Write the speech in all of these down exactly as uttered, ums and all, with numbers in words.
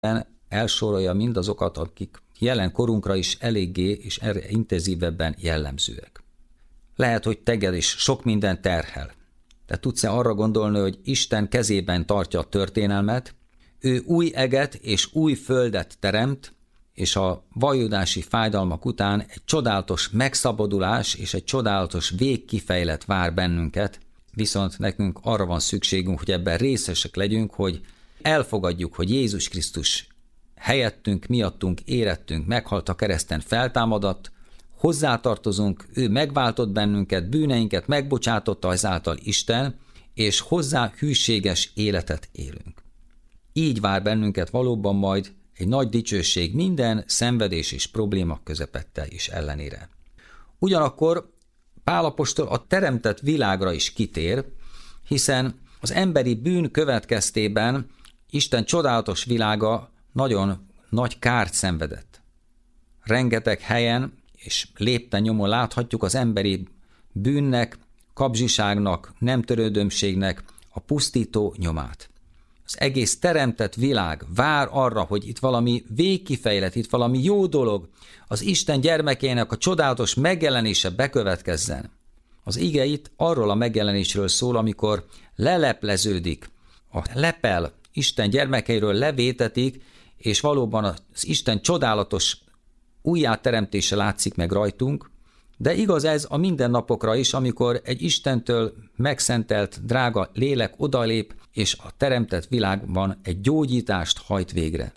elsorolja mindazokat, akik jelen korunkra is eléggé és erre intenzívebben jellemzőek. Lehet, hogy teged is sok minden terhel. De tudsz-e arra gondolni, hogy Isten kezében tartja a történelmet, ő új eget és új földet teremt, és a vajudási fájdalmak után egy csodálatos megszabadulás és egy csodálatos végkifejlet vár bennünket, viszont nekünk arra van szükségünk, hogy ebben részesek legyünk, hogy elfogadjuk, hogy Jézus Krisztus helyettünk, miattunk érettünk, meghalt a kereszten, feltámadott, hozzátartozunk, ő megváltott bennünket, bűneinket megbocsátotta ezáltal Isten, és hozzá hűséges életet élünk. Így vár bennünket valóban majd egy nagy dicsőség minden szenvedés és probléma közepette is ellenére. Ugyanakkor Pál apostol a teremtett világra is kitér, hiszen az emberi bűn következtében Isten csodálatos világa nagyon nagy kárt szenvedett. Rengeteg helyen és lépten nyomon láthatjuk az emberi bűnnek, kapzsiságnak, nem törődömségnek a pusztító nyomát. Az egész teremtett világ vár arra, hogy itt valami végkifejlet, itt valami jó dolog, az Isten gyermekének a csodálatos megjelenése bekövetkezzen. Az ige itt arról a megjelenésről szól, amikor lelepleződik, a lepel Isten gyermekeiről levétetik, és valóban az Isten csodálatos újjáteremtése látszik meg rajtunk, de igaz ez a mindennapokra is, amikor egy Istentől megszentelt, drága lélek odalép, és a teremtett világban egy gyógyítást hajt végre.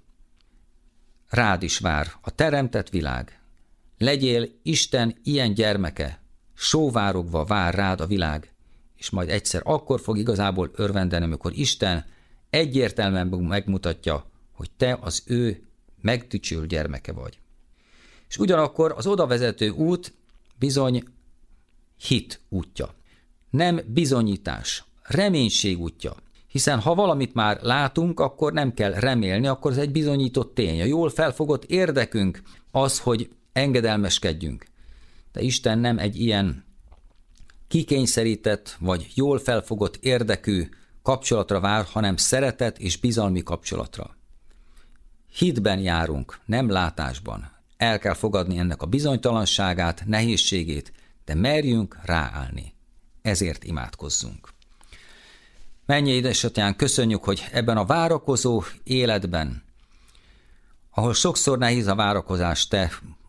Rád is vár a teremtett világ. Legyél Isten ilyen gyermeke, sóvárogva vár rád a világ, és majd egyszer akkor fog igazából örvendeni, amikor Isten egyértelműen megmutatja, hogy te az ő megdicsült gyermeke vagy. És ugyanakkor az odavezető út bizony hit útja. Nem bizonyítás, reménység útja. Hiszen ha valamit már látunk, akkor nem kell remélni, akkor ez egy bizonyított tény. A jól felfogott érdekünk az, hogy engedelmeskedjünk. De Isten nem egy ilyen kikényszerített, vagy jól felfogott érdekű kapcsolatra vár, hanem szeretet és bizalmi kapcsolatra. Hitben járunk, nem látásban. El kell fogadni ennek a bizonytalanságát, nehézségét, de merjünk ráállni. Ezért imádkozzunk. Mennyei édesatyánk, köszönjük, hogy ebben a várakozó életben, ahol sokszor nehéz a várakozás, te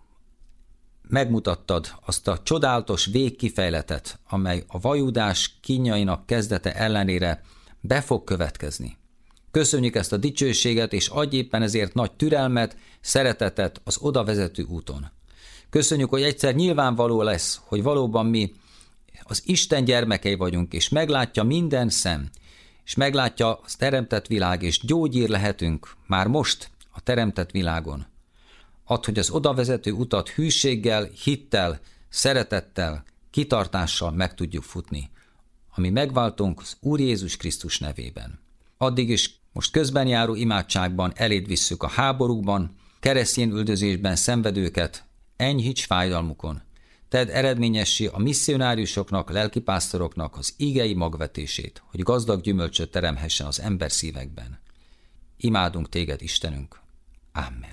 megmutattad azt a csodálatos végkifejletet, amely a vajudás kínjainak kezdete ellenére be fog következni. Köszönjük ezt a dicsőséget, és adj éppen ezért nagy türelmet, szeretetet az oda vezető úton. Köszönjük, hogy egyszer nyilvánvaló lesz, hogy valóban mi az Isten gyermekei vagyunk, és meglátja minden szem, és meglátja a teremtett világ, és gyógyír lehetünk már most a teremtett világon. Add, hogy az odavezető utat hűséggel, hittel, szeretettel, kitartással meg tudjuk futni, ami megváltunk az Úr Jézus Krisztus nevében. Addig is most közben járó imádságban eléd visszük a háborúkban, keresztény üldözésben szenvedőket, enyhíts fájdalmukon. Tedd eredményessé a misszionáriusoknak, lelkipásztoroknak az igei magvetését, hogy gazdag gyümölcsöt teremhessen az ember szívekben. Imádunk téged, Istenünk. Amen.